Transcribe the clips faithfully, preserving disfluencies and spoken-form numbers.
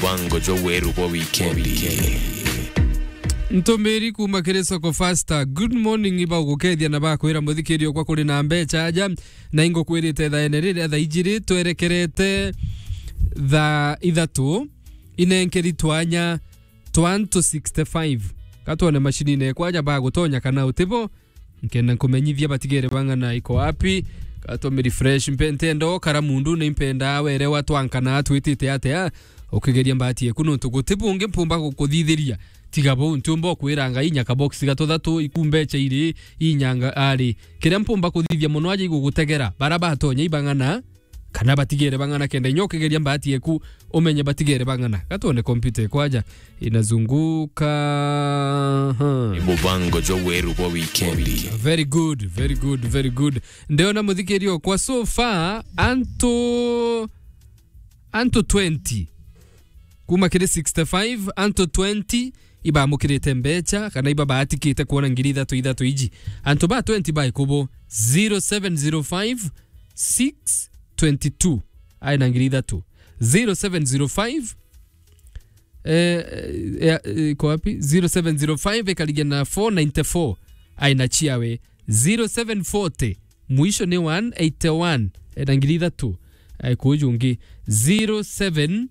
Mubango jo weru kwa weekendi. Ntomeri kuma kire soko faster. Good morning iba gukethia na bakwira muthikirio kwa kuri na mbecha aja na ingo kwirite tha enerire tha ijiri twerekerete tha ithatu inenkeri twanya twanto sixty-five katone machine ne kwaja ba gutonya kana utibo nkenda kumenyithia batigere bangana iko wapi katome refresh mpentendo kara mundu ne impenda were watwankana twitite atea ukigeria mbati ekuno tugutibunge mpumba gukuthithiria tigabo ntumbo kwiranga inyaka box gatothatu ikumbecha iri inyanga ari kire mpumba kuthithia muno aje gugutegera baraba tonya ibangana kana batigere bangana kenda nyoke geria mbati eku umenye batigere bangana katone computer kwaja inazunguka Mubango jo weru kwa weekendi. Very good, very good, very good. Ndio na muthikirio kwa so far anto anto twenty kuma kire sixty-five anto twenty iba mukirite mbecha kana iba bahatikite kuona ngiri ithatu ithatu iji anto ba twenty ba ikubo zero seven zero five six two two aina ngiri ithatu zero seven zero five eh, eh, eh kwa wapi zero seven zero five ekaligia na four ninety-four aina chiawe zero seven forty mwisho ni one eighty-one aina ngiri ithatu aikujungi zero seven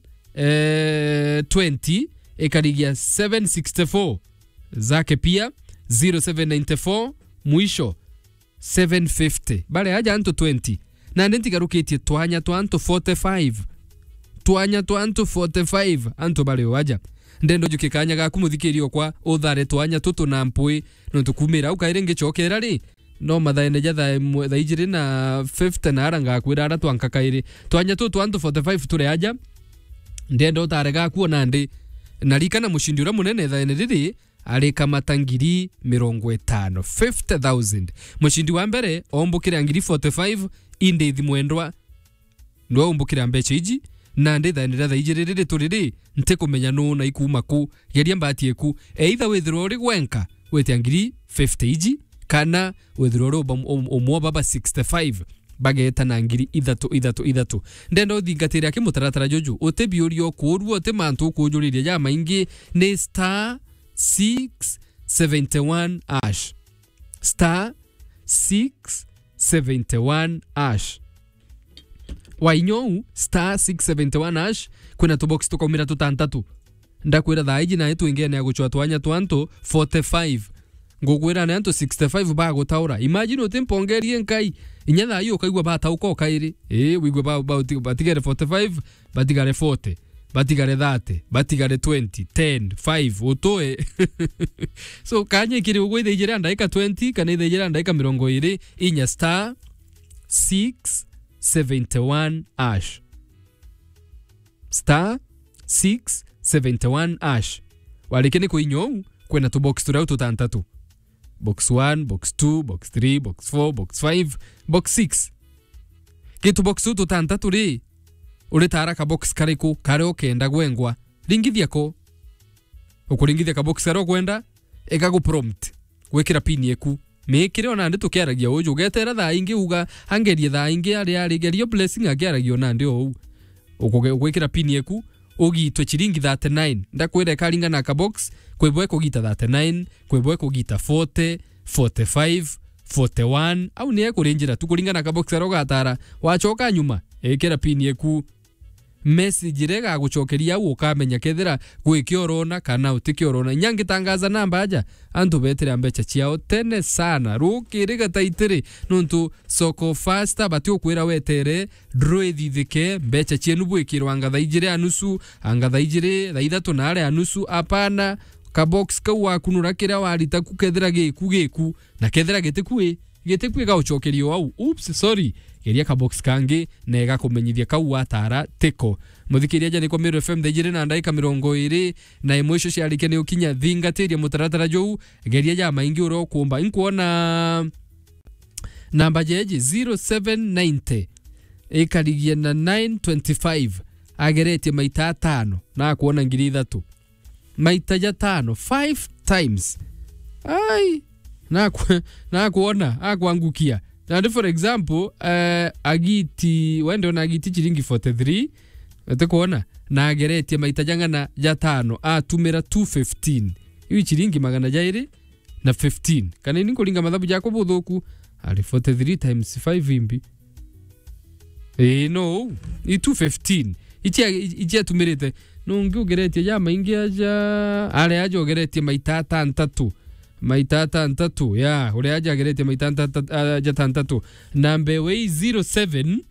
twenty ekaligia seven sixty-four zake pia zero seven ninety-four mwisho seven fifty bale haja anto twenty na ndenti garuketie twanya twanto forty-five twanya twanto forty-five anto bale waja ndendo jukikanya ga kumuthikirio kwa uthare twanya tutu na mpui no tukumira ukairenge chokera ri no mathaine jatha tha ijiri na fifty na aranga kwira ara twankakairi twanya tutu twanto forty-five turi aja ndendo tarega kuona ndi nalikana mushindi ura munene thaine riri ari kamata ngiri mirongo itano fifty thousand mushindi wa mbere ombukira ngiri forty-five inde thi mwendwa ndo ombukira mbecha iji na ndi thaine tha ijiri riri turiri nte kumenya no na ikuma ku geria mbati eku either withiro ri gwenka wetia ngiri fifty iji kana withiro ro omwo baba sixty-five bageta na ngiri ithatu ithatu ithatu ndendo thingatira kimutaratara joju utebiurio kurwo te mantu kujuriria ya maingi ni star six seventy-one ash star six seventy-one ash wainyo star six seventy-one ash kuna to box to komira tutantatu ndakwira thaiji na etu ingene ya guchwa twanya twanto forty-five ngugwira na anto sixty-five ba gutaura imagine utimpongerie nkai inyatha hiyo kaigwa ba tauko kairi eh wigwe ba batigare forty-five batigare forty batigare thirty batigare twenty ten five utoe so kanye kiri ugwe ijira ndaika twenty kana ijira ndaika mirongo iri inya star six seventy-one ash star six seventy-one ash walikeni kuinyo kwena to box turau tutantatu box one, box two, box three, box four, box five, box six. Kitu box two tutantatu ri uri tara ka box kariku kare okenda gwengwa ringithia ko ukuringithia ka box kare kwenda ega go prompt gwekira pin yeku mekire ona ndi tukiaragia uju getera tha ingi uga hangerie tha ingi ari ari gerio blessing agiaragio na ndi o gwekira pin yeku ugitwe chiringi thirty-nine ndakwira karinga na ka box kwebwe kugita thirty-nine kwebwe kugita forty forty-five forty-one au ni ekurinjira tukuringa na ka box arogatara wachoka nyuma ekera pin yeku message rega guchokeria u ukamenya kethira gwikiorona kana utikiorona nyangitangaza namba aja antu betire mbecha ciao tene sana rukiriga taitire nuntu soko faster batio kwira wetere droethithike mbecha cienu bwikirwa ngatha ijire anusu angatha ijire tha ithatu na are anusu apana ka box ka wakunura kira warita kukethira giku giku na kethira gitikui gitikui ga uchokerio au oops sorry geria ka box kangi nega kumenyithia kau atara teko muthikiria jani kwa Meru F M thejire na ndaika mirongo iri na imwisho ciarike ni ukinya thingatiria mutaratara jou geria ja maingi uro kumba inkuona namba jeje zero seven ninety ekarigia na nine twenty-five ageretie maita tano na kuona ngiri ithatu maita ja tano five times ai na ku, na kuona akwangukia na for example uh, agiti wende ona agiti chiringi forty-three ate kuona na ageretie maita jangana ja tano atumira two fifteen iwi chiringi magana jairi na fifteen kana ini kulinga mathabu jako buthuku ali forty-three times five imbi eh no i two fifteen ichi ichi atumirite no ngiugeretie ja maingi aja ale aja ogeretie maita tantatu maita tantatu ya ule aja ogeretie maita aja tantatu number way zero seven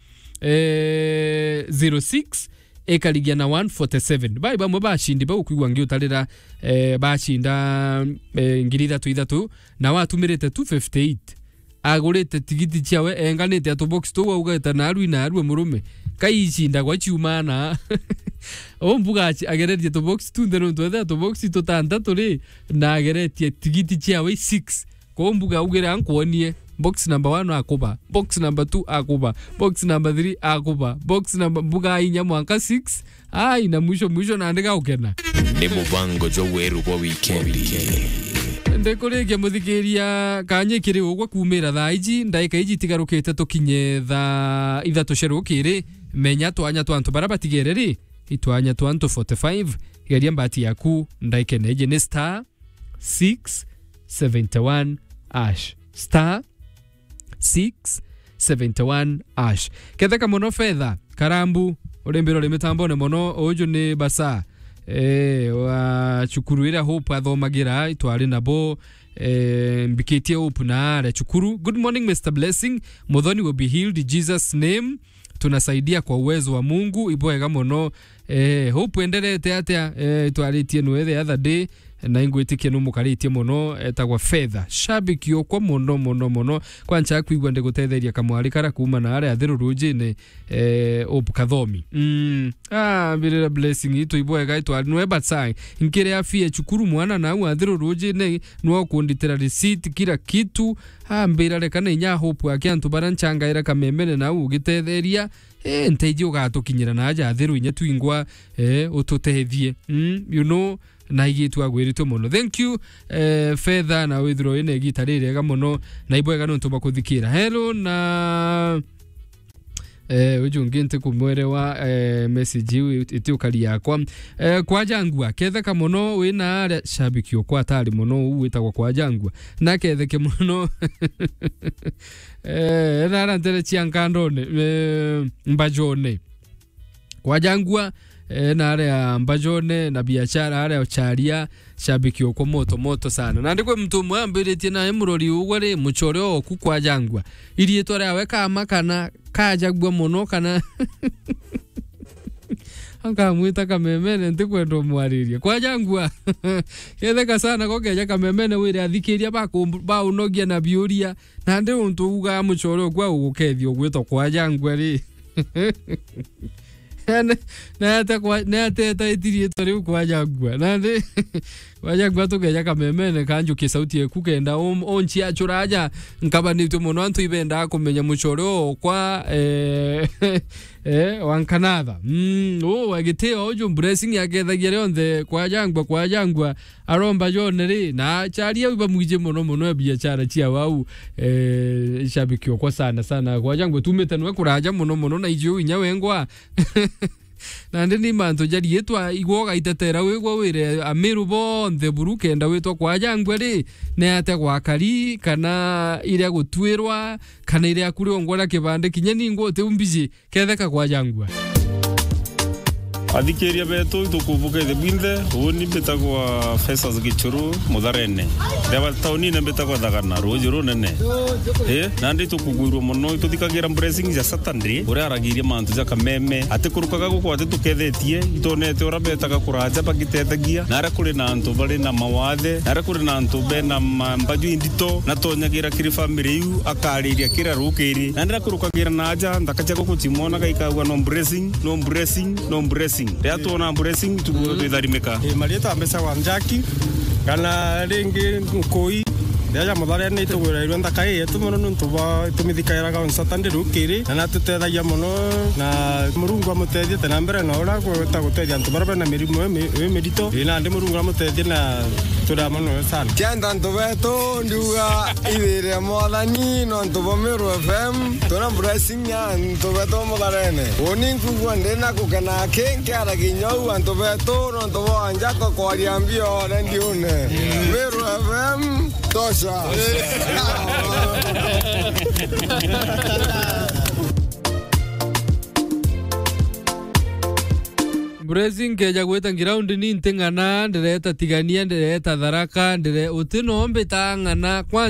eh zero six ekaligia na one forty-seven bai bamwe bashindi ba ukwigwa ngi utarira eh bashinda eh, ngiri ithatu ithatu na watumirite two fifty-eight agurite tigiti ciawe enganite ato box to ugata na aru ina aru murume kaishinda kwa chiumana ombuga ageretie to box two ndeno to to box to tantatu ri na ageretie tigiti ciawe six ko mbuga ugere ankonie box number one akuba box number two akuba box number three akuba box number buga inya mwanka six ai na mwisho mwisho naandika ukena ni mubango jo weru bo weekend ndekoregia muthikiria kanye kiri ugwa kumira thaiji ndaika iji tigarukite tukinye tha ithatu cerukiri menya twanya twantu barabatigere ri itwanya twantu forty-five geria mbati yaku ndaike neje ni star six seventy-one ash star six seventy-one ash ketheka mono fedha karambu urembero limitambo ne mono ojo ni basa eh wa chukuru ira hope athomagira itwari nabo eh mbikitie hope na ara chukuru. Good morning Mister Blessing, Muthoni will be healed in Jesus name. Tunasaidia kwa uwezo wa Mungu iboega mono eh hope endelete atia eh itwaritie no the other day na ingwitikie no mukaritie mono etagwa fedha shabiki okwa mono mono mono kwancha kwigwa nde gutetheria kamwari kara kuma na ara athiru rujine eh opukathomi mm ah birira blessing itu iboega itwari no ebatsai inkire afie chukuru mwana na u athiru rujine no kunditira receipt kila kitu ah mbira rekana inya hope akiantu baranchanga ira kamemene na u gitetheria eh nteji ugatukinyira na aja athiru inya tuingwa eh ututethie mm you know na igitu agwirito mono. Thank you eh fedha na withdraw ine gitarire mono na iboega no ntumba kuthikira hello na eh ujunginte kumwere wa eh message iti ukali yakwa eh kwa jangwa ketheka mono wina ara shabiki okwa atari mono uwitagwa kwa jangwa na ketheke mono eh rara ndere chiankandone eh, mbajone kwa jangwa e, na ale mbajone na biashara ale ocharia shabiki okwo moto moto sana na ndikwe mtu mwambiretie na emurori ugware muchore oku kwa jangwa iri tore aweka amakana kajagwa mono kana anga mwita kamemene ndikwendo mwaririe kwa jangwa ketheka sana kogeja kamemene wire athikiria ba ba unogia na biuria na ndi untu uga muchore okwa ugukethio gwito kwa jangwa ri na ata kwa na ata taitirie tori kwa jagwa na ndi wajagwa tugeja kamemene kanju kisauti ekukenda onchi achuraja nkabanite mono antu ibenda kumenya muchoro kwa eh eh wankanada mm oh wagiteo ojo blessing yagethagia leonde kwa jangwa kwa jangwa aromba joneri na charia uba mwije mono mono biashara chia wau eh shabiki kwa sana sana kwa jangwa tumetanwe kuraja mono mono na ijo inyawengwa na ndini manto jari yetwa igwoga itetera wegwa wire amiru bonthe buruke nda wetwa kwa jangwa ri ne ate kwa kari kana ile gutwirwa kana ile akuri ongora kibande kinyeni ngote umbiji ketheka kwa jangwa Adikeria beto tukuvuka the binde uni betagwa fesas gichuru mudarene deva tauni ne betagwa dagana rojiro nene eh nandi tukuguru mono tudikagira blessing ya satandri ore aragiria mantu za kameme atekurukaga guko ate tukethetie itonete ora betaga kuraja bagitetegia nara kuri na antu bari na mawathe nara kuri na antu be na mbaju indito na tonyagira kiri family yu akariria kira rukiri nandira kurukagira naja ndakacha ko kuchimona kaikagwa no blessing no blessing no blessing ya tuona blessing tukuro tharimeka e marieta ambesa wa mjaki kana rengi nkoi Ndeja mudhare ni tugura iro ndakai yetu muno ntuba tumithikaira ga nsatande rukiri na tutethagia muno na murungu amutethie tena mbere na ora gweta gutethia antu baraba na mirimu medito ina ndi murungu amutethie na tura muno sana kenda ntu beto ndiuga ithire mwathani no ntu bomeru F M tura blessing ya ntu beto mudharene oni nkugwa ndena kukena kenke ara ginyau antu beto no ntu anja ko kwaria mbio rendiune Meru F M tosha Blessing keja gweta ground ni ntengana ndireta tigania ndireta tharaka ndire utinombe tangana kwa